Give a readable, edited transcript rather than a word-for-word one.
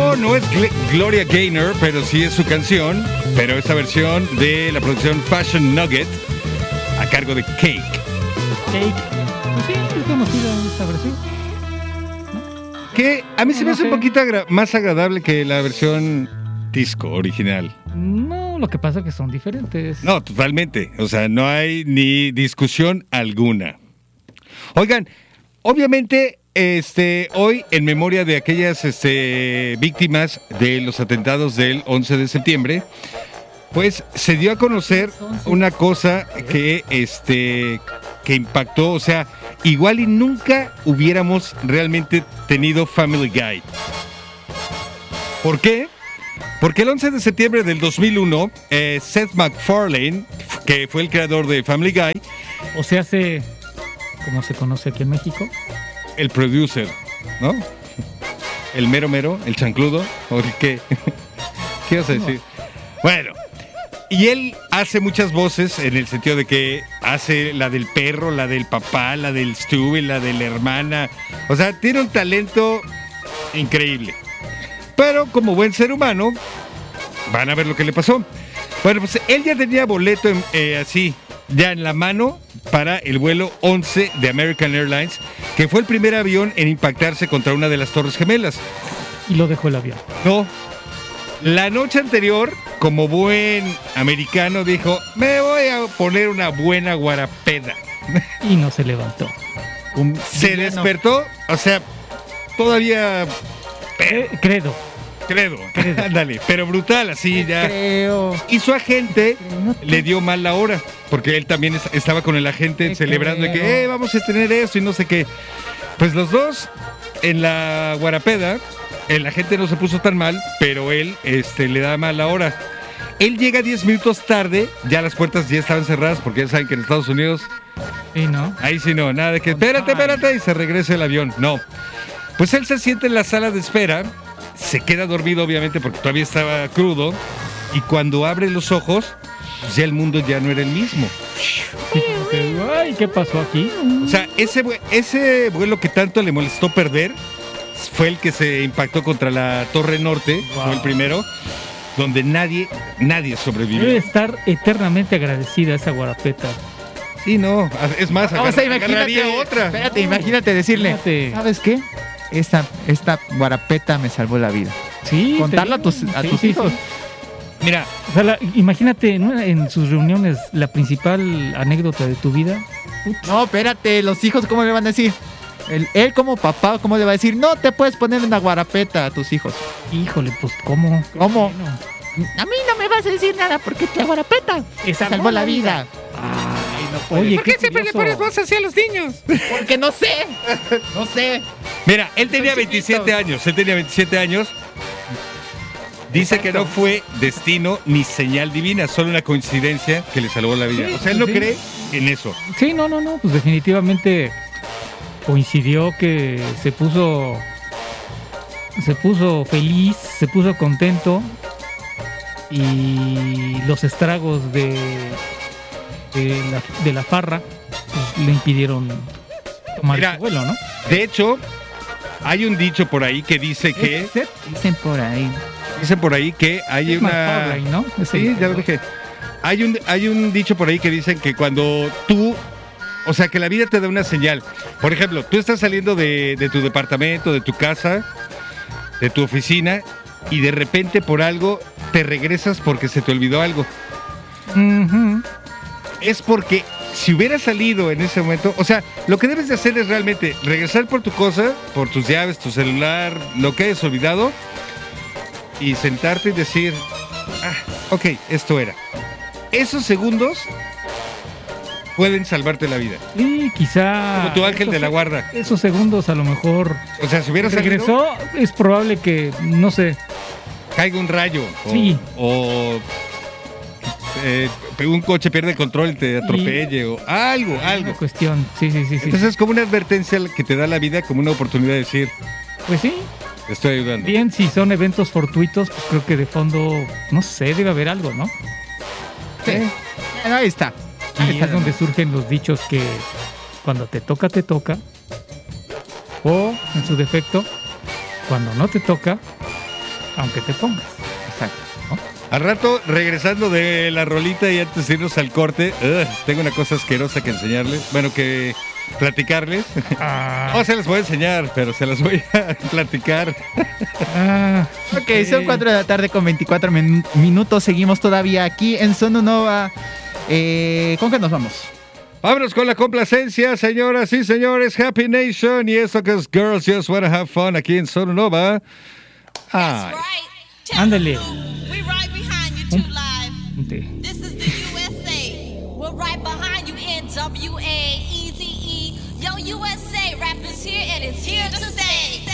no es Gloria Gaynor, pero sí es su canción. Pero esta versión de la producción Fashion Nugget a cargo de Cake. Cake. Pues sí, es conocida esta versión. ¿No? Que a mí se me hace un poquito más agradable que la versión disco original. No, lo que pasa es que son diferentes. No, totalmente. O sea, no hay ni discusión alguna. Oigan, obviamente, hoy, en memoria de aquellas víctimas de los atentados del 11 de septiembre, pues se dio a conocer una cosa que impactó. O sea, igual y nunca hubiéramos realmente tenido Family Guy. ¿Por qué? Porque el 11 de septiembre del 2001, Seth MacFarlane, que fue el creador de Family Guy, o sea, ¿cómo se conoce aquí en México? El producer, ¿no? El mero, el chancludo, ¿o qué? ¿Qué vas a decir? Bueno, y él hace muchas voces en el sentido de que hace la del perro, la del papá, la del Stewie, la de la hermana. O sea, tiene un talento increíble. Pero como buen ser humano, van a ver lo que le pasó. Bueno, pues él ya tenía boleto así, ya en la mano, para el vuelo 11 de American Airlines, que fue el primer avión en impactarse contra una de las Torres Gemelas. Y lo dejó el avión. No. La noche anterior, como buen americano, dijo, me voy a poner una buena guarapeda. Y no se levantó. Se despertó, o sea, todavía... Credo. Ándale, pero brutal, así ya. Creo. Y su agente le dio mal la hora, porque él también estaba con el agente celebrando de que vamos a tener eso y no sé qué. Pues los dos en la guarapeda, el agente no se puso tan mal, pero él le da mal la hora. Él llega 10 minutos tarde, ya las puertas ya estaban cerradas, porque ya saben que en Estados Unidos... Sí, ¿no? Ahí sí no, nada de que espérate, y se regresa el avión. No. Pues él se sienta en la sala de espera, se queda dormido obviamente porque todavía estaba crudo, y cuando abre los ojos, ya el mundo ya no era el mismo. Ay, ¿qué pasó aquí? O sea, ese vuelo que tanto le molestó perder fue el que se impactó contra la Torre Norte, fue el primero, donde nadie sobrevivió. Debe estar eternamente agradecida esa guarapeta. Sí, no, es más, agarraría otra. Espérate, imagínate decirle, ¿sabes qué? Esta guarapeta me salvó la vida. Sí. Contarlo a tus hijos. Sí. Mira, o sea, imagínate en sus reuniones la principal anécdota de tu vida. No, espérate, los hijos, ¿cómo le van a decir? Él como papá, ¿cómo le va a decir? No te puedes poner una guarapeta a tus hijos. Híjole, pues, ¿cómo? ¿Cómo? Bueno. A mí no me vas a decir nada porque la guarapeta te salvó la vida. Ay, no puede. Oye, ¿por qué siempre le pones voz así a los niños? Porque no sé. Mira, él tenía 27 años. Dice que no fue destino ni señal divina, solo una coincidencia que le salvó la vida. Sí, o sea, él no cree en eso. Sí, no, pues definitivamente coincidió que se puso feliz, se puso contento, y los estragos de la farra pues, le impidieron tomar el vuelo, ¿no? De hecho, hay un dicho por ahí que dice que... Dicen por ahí que hay es una... ¿no? Sí, ya lo dije. Hay un dicho por ahí que dicen que cuando tú... O sea, que la vida te da una señal. Por ejemplo, tú estás saliendo de tu departamento, de tu casa, de tu oficina, y de repente por algo te regresas porque se te olvidó algo. Uh-huh. Es porque si hubieras salido en ese momento, o sea, lo que debes de hacer es realmente regresar por tu cosa, por tus llaves, tu celular, lo que hayas olvidado, y sentarte y decir, ok, esto era. Esos segundos pueden salvarte la vida. Sí, quizá. Como tu ángel de la guarda. Esos segundos a lo mejor. O sea, si hubieras regresó, es probable que, no sé, caiga un rayo. Sí. O un coche pierde el control y te atropelle, o algo. Una cuestión, sí. Entonces es como una advertencia que te da la vida, como una oportunidad de decir, pues sí, te estoy ayudando. Bien, si son eventos fortuitos, pues creo que de fondo, no sé, debe haber algo, ¿no? Sí. Ahí está. Y es donde surgen los dichos que cuando te toca, o en su defecto, cuando no te toca, Aunque te pongas. Exacto. ¿no? Al rato, regresando de la rolita y antes de irnos al corte, tengo una cosa asquerosa que enseñarles. Bueno, que platicarles. No se las voy a enseñar, pero se las voy a platicar. Ok, son 4 de la tarde con 24 minutos. Seguimos todavía aquí en Sononova. ¿Con qué nos vamos? Vámonos con la complacencia, señoras y señores. Happy Nation. Y esto que es Girls Just Wanna Have Fun aquí en Sononova. Ay. Ándale. We right behind you, two live. Un té. This is the USA. We're right behind you, NWA, Eazy-E. Yo, USA, rappers here and it's here to stay.